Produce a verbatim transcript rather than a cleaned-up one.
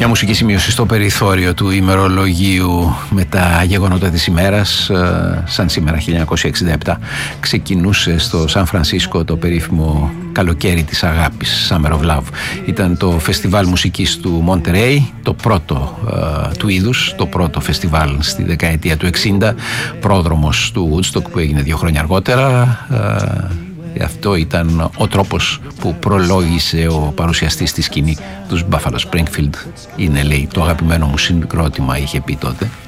Μια μουσική σημείωση στο περιθώριο του ημερολογίου με τα γεγονότα της ημέρας. Σαν σήμερα χίλια εννιακόσια εξήντα επτά ξεκινούσε στο Σαν Φρανσίσκο το περίφημο καλοκαίρι της αγάπης, Summer of Love. Ήταν το φεστιβάλ μουσικής του Μοντερέι, το πρώτο uh, του είδους, το πρώτο φεστιβάλ στη δεκαετία του εξήντα, πρόδρομος του Woodstock που έγινε δύο χρόνια αργότερα. uh, Αυτό ήταν ο τρόπος που προλόγησε ο παρουσιαστής στη σκηνή τους Buffalo Springfield. Είναι, λέει, το αγαπημένο μου συγκρότημα, είχε πει τότε.